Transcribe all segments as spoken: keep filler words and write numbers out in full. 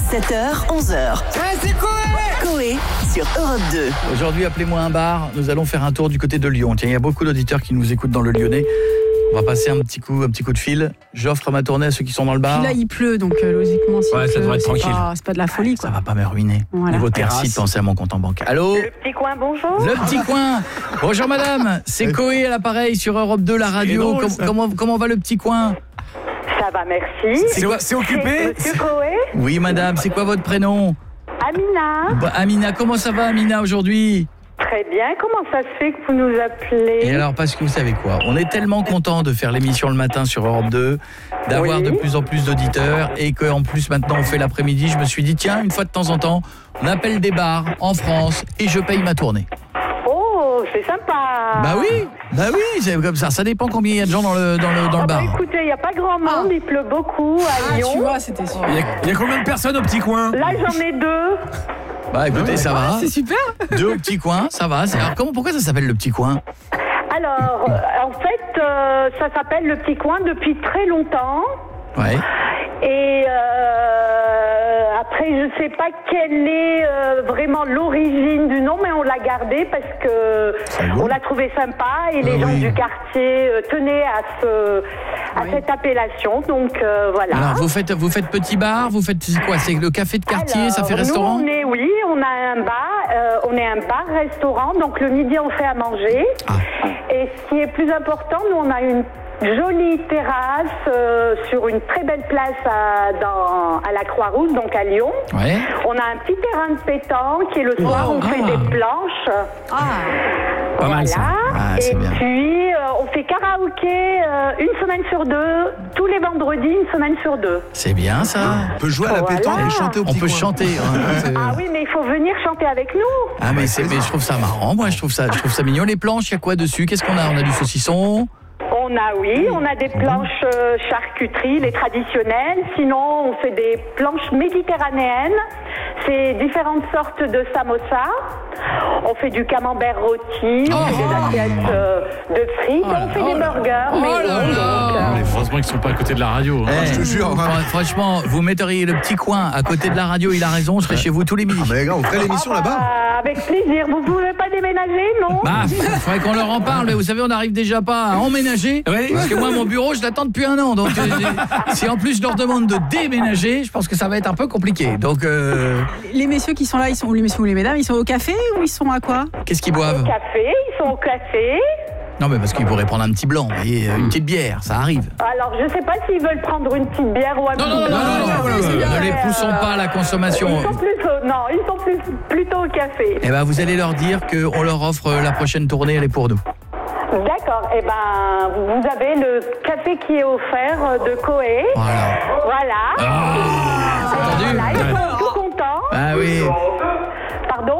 sept heures, onze heures. Ouais, c'est Coé Coé sur Europe deux. Aujourd'hui, appelez-moi un bar. Nous allons faire un tour du côté de Lyon. Tiens, il y a beaucoup d'auditeurs qui nous écoutent dans le Lyonnais. On va passer un petit coup, un petit coup de fil. J'offre ma tournée à ceux qui sont dans le bar. Puis là, il pleut, donc euh, logiquement, s'il Ouais, ça pleut, devrait être c'est tranquille. pas, c'est pas de la folie, quoi. Ça va pas me ruiner. Voilà. Niveau Terrasse. terrasse, pensez à mon compte en banque. Allô? Le petit coin, bonjour. Le petit coin. Bonjour madame, c'est Coé à l'appareil sur Europe deux, la radio. drôle, Com- ça. comment, comment va le petit coin? Ça va, merci. C'est, c'est occupé? Monsieur Coé, Oui madame, c'est quoi votre prénom? Amina. Bah, Amina, comment ça va Amina aujourd'hui? Très bien. Comment ça se fait que vous nous appelez? Et alors, parce que vous savez quoi, on est tellement content de faire l'émission le matin sur Europe deux, d'avoir Oui. de plus en plus d'auditeurs, et qu'en plus maintenant on fait l'après-midi, je me suis dit tiens, une fois de temps en temps, on appelle des bars en France et je paye ma tournée. Oh, c'est sympa. Bah oui, bah oui, c'est comme ça, ça dépend combien il y a de gens dans le, dans le, dans le Oh, bah, bar. écoutez, il n'y a pas grand monde, il pleut beaucoup à Ah, Lyon. tu vois, c'était sûr. Il y, a, il y a combien de personnes au petit coin? Là, j'en ai deux. Bah écoutez, ça va, C'est super. deux au petit coin, ça va. C'est- Alors comment, pourquoi ça s'appelle le petit coin? Alors, euh, en fait, euh, ça s'appelle le petit coin depuis très longtemps. Ouais. Et euh, après, je sais pas quelle est euh, vraiment l'origine du nom, mais on l'a gardé parce que bon. on l'a trouvé sympa et les Ah gens oui. du quartier euh, tenaient à ce à Oui. cette appellation. Donc euh, voilà. Alors vous faites, vous faites petit bar, vous faites c'est quoi? C'est le café de quartier, Alors, ça fait restaurant? Nous, on est, oui, on a un bar, euh, on est un bar-restaurant, donc le midi on fait à manger. Ah. Et ce qui est plus important, nous on a une jolie terrasse euh, sur une très belle place à, dans, à la Croix-Rouge, donc à Lyon. Ouais. On a un petit terrain de pétanque et le soir on ah. fait des planches. Ah, Pas mal, ça. Ah, et c'est bien. puis euh, on fait karaoké euh, une semaine sur deux, tous les vendredis, une semaine sur deux. C'est bien ça. On peut jouer à la Voilà. pétanque et chanter au On petit peut coin. chanter. hein. C'est- Ah oui, mais il faut venir chanter avec nous. Ah mais c'est mais je trouve ça marrant, moi je trouve ça je trouve ça mignon. Les planches, il y a quoi dessus? Qu'est-ce qu'on a? On a du saucisson. On a, oui, on a des planches euh, charcuterie, les traditionnelles. Sinon, on fait des planches méditerranéennes. C'est différentes sortes de samosa. On fait du camembert rôti, on fait des assiettes euh, de frites, on fait des burgers. Oh mais là bon, là. donc, euh, Heureusement qu'ils sont pas à côté de la radio. hein. Eh, je te jure, hein. fran- Franchement, vous metteriez le petit coin à côté de la radio, il a raison, je serais chez vous tous les midis. Ah, mais les gars, on ferait l'émission ah bah, là-bas. avec plaisir. Vous pouvez pas déménager, non? Bah, il faudrait qu'on leur en parle, mais vous savez, on n'arrive déjà pas à emménager. Oui. Parce que moi, mon bureau, je l'attends depuis un an. Donc, euh, si en plus je leur demande de déménager, je pense que ça va être un peu compliqué. Donc, euh, les messieurs qui sont là, ils sont, ou les messieurs ou les mesdames, ils sont au café ou ils sont à quoi? qu'est-ce qu'ils Au boivent? café, ils sont au café. Non, mais parce qu'ils pourraient prendre un petit blanc, vous voyez, une petite bière, ça arrive. Alors, je sais pas s'ils veulent prendre une petite bière ou un Non, petit non, non, blanc. non, non, non, Euh, non, ne les poussons pas à la consommation. Ils sont plus au- non, ils sont plus, plutôt au café. Eh ben, vous allez leur dire qu'on leur offre la prochaine tournée, elle est pour nous. D'accord. Eh ben, vous avez le café qui est offert euh, de Coé. Voilà. Voilà. c'est Alors, tendu. voilà, ils sont tout contents. Ah oui. Pardon?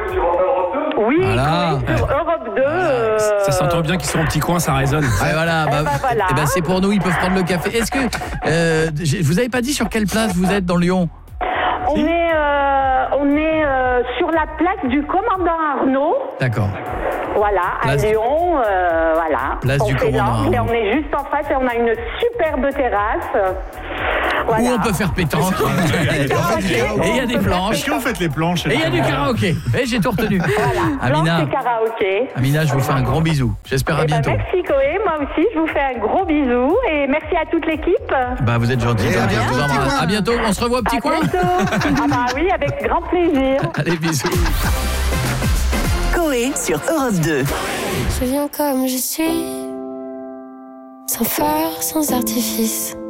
Oui, Voilà. Coé sur Europe deux. euh, Ça s'entend bien qu'ils sont au petit coin, ça résonne. Ah, voilà, Eh bah, ben, voilà. eh ben, c'est pour nous, ils peuvent prendre le café. Est-ce que euh, j'ai- vous avez pas dit sur quelle place vous êtes dans Lyon? On est, euh, on est euh, sur la place du commandant Arnaud. D'accord. Voilà, Place- à Lyon, euh, voilà. Place on du fait commandant l'angle et Arnaud. on est juste en face et on a une superbe terrasse. Voilà. Où on peut faire pétanque. Et il y a des planches. Est-ce que vous faites les planches? Et il y a du karaoké. Et j'ai tout retenu. Voilà, Amina, planche et karaoké. Amina, je vous fais un grand bisou. J'espère à Eh ben, bientôt. merci Coé, moi aussi je vous fais un gros bisou et merci à toute l'équipe. Bah vous êtes gentils. Et à Je bientôt, vous petit embrasse. coin. À bientôt. On se revoit au petit À coin. bientôt. Ah bah oui, avec grand plaisir. Allez, bisous. Coé sur Europe deux. Je viens comme je suis, sans phare, sans artifice.